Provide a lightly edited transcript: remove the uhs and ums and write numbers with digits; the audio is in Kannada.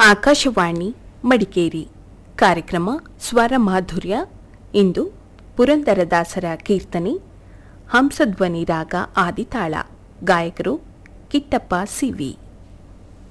ಆಕಾಶವಾಣಿ ಮಡಿಕೇರಿ. ಕಾರ್ಯಕ್ರಮ ಸ್ವರ ಮಾಧುರ್ಯ. ಇಂದು ಪುರಂದರದಾಸರ ಕೀರ್ತನೆ ಹಂಸಧ್ವನಿ ರಾಗ ಆದಿತಾಳ. ಗಾಯಕರು ಕಿಟ್ಟಪ್ಪ ಸಿವಿ.